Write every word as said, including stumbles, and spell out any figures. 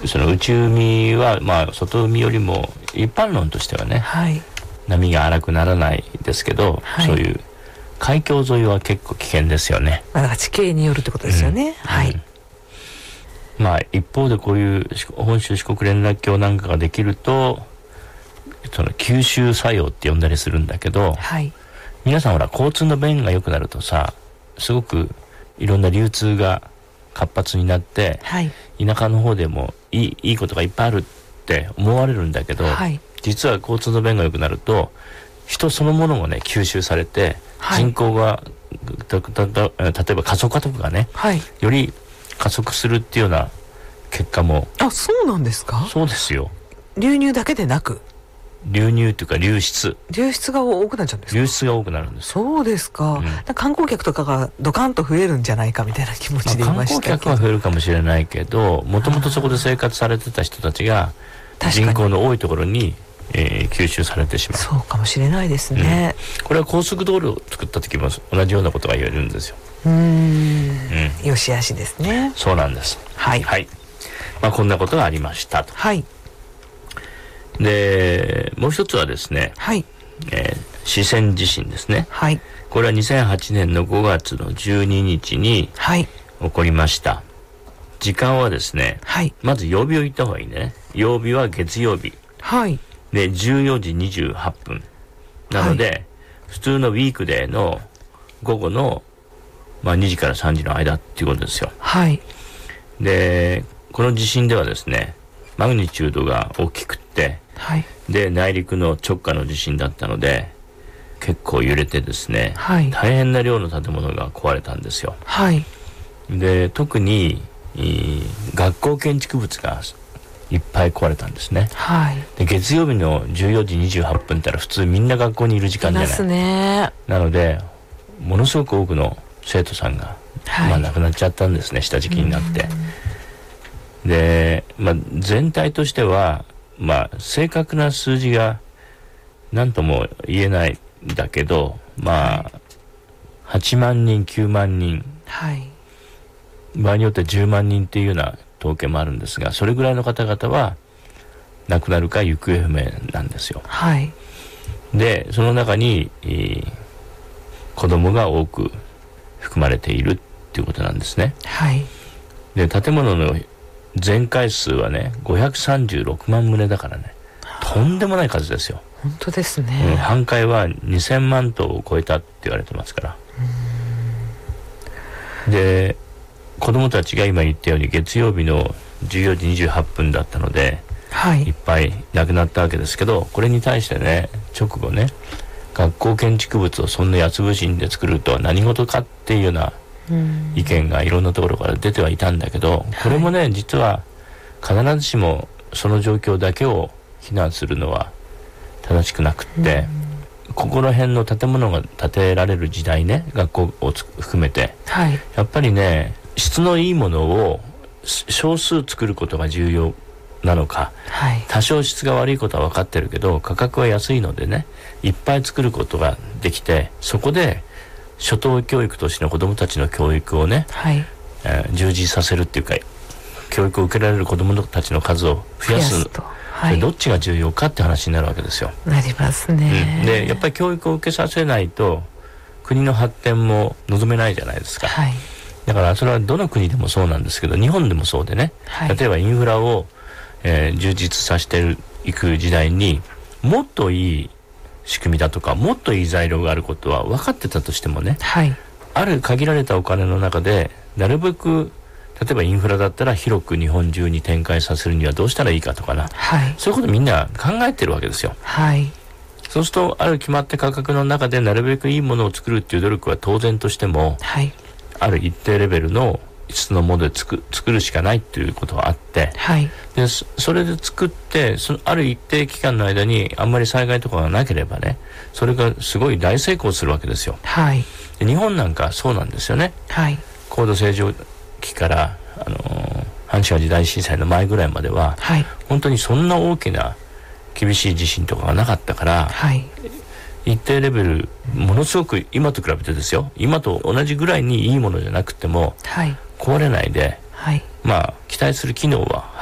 その内海は、まあ、外海よりも一般論としてはね、はい、波が荒くならないですけど、はい、そういう海峡沿いは結構危険ですよね。 まあ、だから地形によるってことですよね、うん、はい、うん、 まあ、一方でこういう本州四国連絡橋なんかができるとその吸収作用って呼んだりするんだけど、はい、皆さんほら交通の便が良くなるとさ、すごくいろんな流通が活発になって、はい、田舎の方でもいい、いいことがいっぱいあるって思われるんだけど、はい、実は交通の便が良くなると人そのものもね吸収されて、はい、人口がたたた例えば過疎化とかがね、はい、より加速するっていうような結果も。 あ、そうなんですか。 そうですよ。 流入だけでなく流入というか流出流出が多くなっちゃうんですか。 流出が多くなるんです。 そうですか、うん、か観光客とかがドカンと増えるんじゃないかみたいな気持ちでいましたけど、まあ、観光客は増えるかもしれないけど、もともとそこで生活されてた人たちが人口の多いところに、えー、吸収されてしまう。 そうかもしれないですね、 うん、これは高速道路を作った時も同じようなことが言えるんですよ。 うーん、うん、よしあしですね。 そうなんです。はい、はい、まあ、こんなことがありましたと。はい。でもう一つはですね、はい、えー、四川地震ですね。はい。これはにせんはちねんのごがつのじゅうににちに起こりました。時間はですね、はい、まず曜日を言った方がいいね。曜日は月曜日、はい、でじゅうよじにじゅうはっぷんなので、はい、普通のウィークデーの午後の、まあ、にじからさんじの間っていうことですよ。はい。でこの地震ではですね、マグニチュードが大きくって、はい、で内陸の直下の地震だったので結構揺れてですね、はい、大変な量の建物が壊れたんですよ。はい。で特に学校建築物がいっぱい壊れたんですね。はい。で月曜日のじゅうよじにじゅうはっぷんってら普通みんな学校にいる時間じゃない。いますね。なのでものすごく多くの生徒さんが、はい、まあ、亡くなっちゃったんですね、下敷きになって。で、まあ、全体としては、まあ、正確な数字が何とも言えないんだけど、まあ、はい、はちまんにんきゅうまんにん、はい、場合によってはじゅうまんにんっていうような統計もあるんですが、それぐらいの方々は亡くなるか行方不明なんですよ。はい。でその中に、えー、子供が多く含まれているっていうことなんですね。はい。で建物の全壊数はねごひゃくさんじゅうろくまん棟だからね、とんでもない数ですよ。 本当ですね、 うん、半壊はにせんまん棟を超えたって言われてますから。うーん。で子供たちが今言ったように月曜日のじゅうよじにじゅうはっぷんだったので、はい、いっぱい亡くなったわけですけど、これに対してね直後ね学校建築物をそんな八つ節で作るとは何事かっていうような意見がいろんなところから出てはいたんだけど、これもね、はい、実は必ずしもその状況だけを非難するのは正しくなくって、ここら辺の建物が建てられる時代ね、学校を含めて、はい、やっぱりね質のいいものを少数作ることが重要なのか、はい、多少質が悪いことは分かってるけど価格は安いのでねいっぱい作ることができて、そこで初等教育としての子どもたちの教育をね、はい、えー、充実させるっていうか教育を受けられる子どもたちの数を増やす、増やすと、はい、どっちが重要かって話になるわけですよ。 なりますね、 うん、でやっぱり教育を受けさせないと国の発展も望めないじゃないですか、はい、だからそれはどの国でもそうなんですけど日本でもそうでね、はい、例えばインフラを、えー、充実させていく時代にもっといい仕組みだとかもっといい材料があることは分かってたとしてもね、はい、ある限られたお金の中でなるべく例えばインフラだったら広く日本中に展開させるにはどうしたらいいかとかな、はい、そういうことみんな考えてるわけですよ、はい、そうするとある決まった価格の中でなるべくいいものを作るっていう努力は当然としても、はい、ある一定レベルの質のもので作、作るしかないっていうことがあって、はい、で そ, それで作ってそのある一定期間の間にあんまり災害とかがなければねそれがすごい大成功するわけですよ、はい、で日本なんかそうなんですよね、はい、高度成長期から、あのー、阪神淡路大震災の前ぐらいまでは、はい、本当にそんな大きな厳しい地震とかがなかったから、はい、一定レベルものすごく今と比べてですよ今と同じぐらいにいいものじゃなくても、はい、壊れないで、はい、まあ期待する機能は